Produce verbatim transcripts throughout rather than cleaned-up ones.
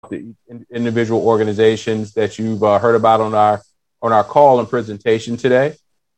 the individual organizations that you've uh, heard about on our on our call and presentation today.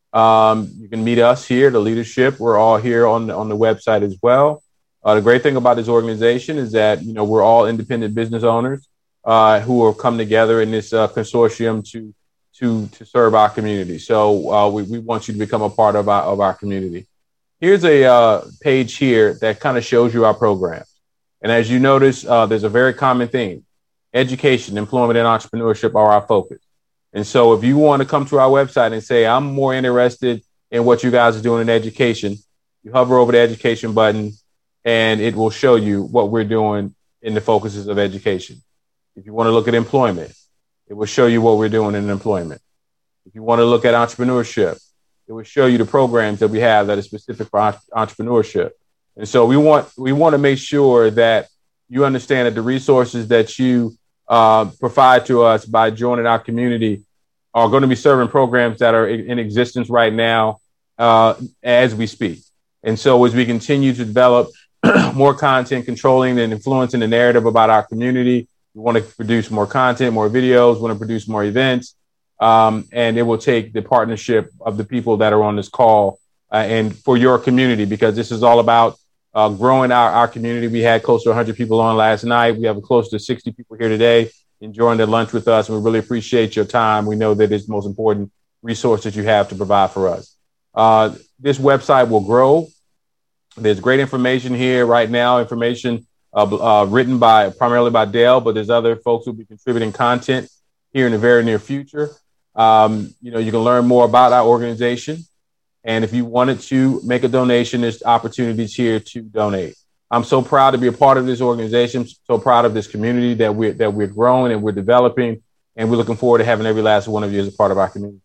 Um, you can meet us here, the leadership. We're all here on the, on the website as well. Uh, the great thing about this organization is that, you know, we're all independent business owners uh, who have come together in this uh, consortium to to to serve our community. So uh, we, we want you to become a part of our of our community. Here's a uh, page here that kind of shows you our programs. And as you notice, uh, there's a very common theme. Education, employment, and entrepreneurship are our focus. And so if you want to come to our website and say, I'm more interested in what you guys are doing in education, you hover over the education button and it will show you what we're doing in the focuses of education. If you want to look at employment, it will show you what we're doing in employment. If you want to look at entrepreneurship, it will show you the programs that we have that are specific for entrepreneurship. And so we want we want to make sure that you understand that the resources that you uh, provide to us by joining our community are going to be serving programs that are in existence right now uh, as we speak. And so as we continue to develop more content, controlling and influencing the narrative about our community, we want to produce more content, more videos, want to produce more events. Um, and it will take the partnership of the people that are on this call uh, and for your community, because this is all about uh, growing our, our community. We had close to one hundred people on last night. We have close to sixty people here today enjoying their lunch with us. And we really appreciate your time. We know that it's the most important resource that you have to provide for us. Uh, this website will grow. There's great information here right now, information uh, uh, written by primarily by Dale, but there's other folks who will be contributing content here in the very near future. Um, you know, you can learn more about our organization. And if you wanted to make a donation, there's opportunities here to donate. I'm so proud to be a part of this organization, so proud of this community that we're, that we're growing and we're developing. And we're looking forward to having every last one of you as a part of our community.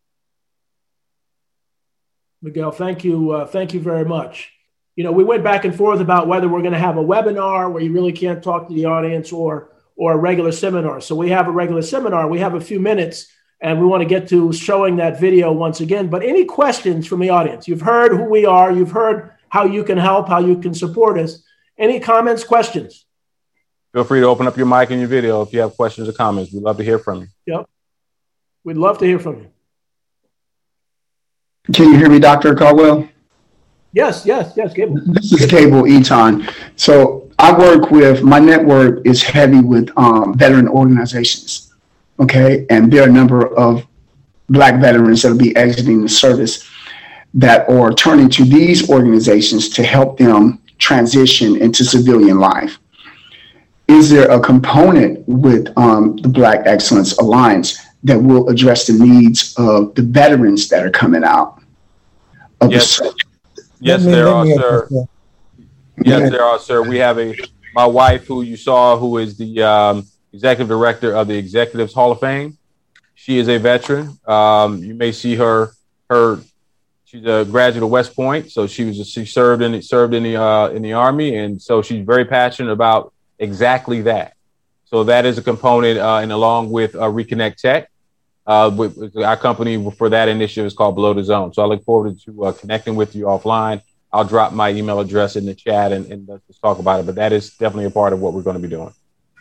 Miguel, thank you. Uh, thank you very much. You know, we went back and forth about whether we're going to have a webinar where you really can't talk to the audience or, or a regular seminar. So we have a regular seminar. We have a few minutes. And we want to get to showing that video once again. But any questions from the audience? You've heard who we are. You've heard how you can help, how you can support us. Any comments, questions? Feel free to open up your mic and your video if you have questions or comments. We'd love to hear from you. Yep. We'd love to hear from you. Can you hear me, Doctor Caldwell? Yes, yes, yes, Cable. This is Cable Eton. So I work with, my network is heavy with um, veteran organizations. Okay, and there are a number of Black veterans that will be exiting the service that are turning to these organizations to help them transition into civilian life. Is there a component with um, the Black Excellence Alliance that will address the needs of the veterans that are coming out of yes, the yes, there are, sir. Yes, there are, sir. We have a my wife, who you saw, who is the um, executive director of the Executives Hall of Fame. She is a veteran. Um, you may see her. Her she's a graduate of West Point, so she was she served in served in the uh, in the Army, and so she's very passionate about exactly that. So that is a component, uh, and along with uh, Reconnect Tech, uh, with, with our company for that initiative is called Below the Zone. So I look forward to uh, connecting with you offline. I'll drop my email address in the chat and, and let's talk about it. But that is definitely a part of what we're going to be doing.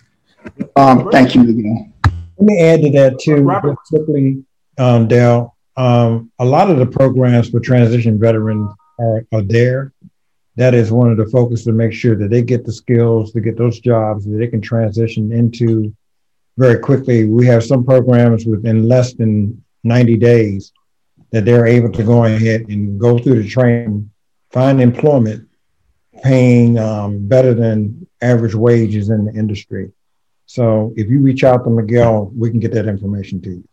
Um, thank you, Miguel. Let me add to that too, real quickly, um, Dale. Um, a lot of the programs for transition veterans are, are there. That is one of the focus to make sure that they get the skills to get those jobs that they can transition into very quickly. We have some programs within less than ninety days that they're able to go ahead and go through the training, find employment, paying um, better than average wages in the industry. So if you reach out to Miguel, we can get that information to you,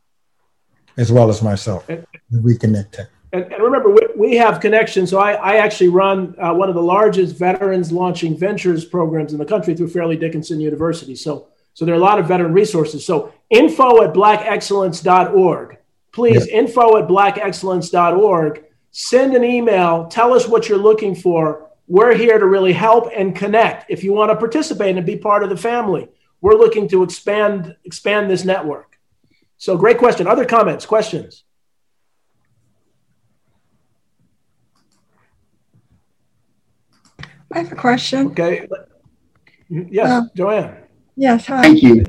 as well as myself. And, Reconnect Tech. And, and remember, we, we have connections. So I, I actually run uh, one of the largest veterans launching ventures programs in the country through Fairleigh Dickinson University. So, so there are a lot of veteran resources. So info at black excellence dot org. Please, yeah. info at black excellence dot org. Send an email. Tell us what you're looking for. We're here to really help and connect. If you want to participate and be part of the family, we're looking to expand expand this network. So great question. Other comments, questions? I have a question. Okay. Yes, uh, Joanne. Yes, hi. Thank you.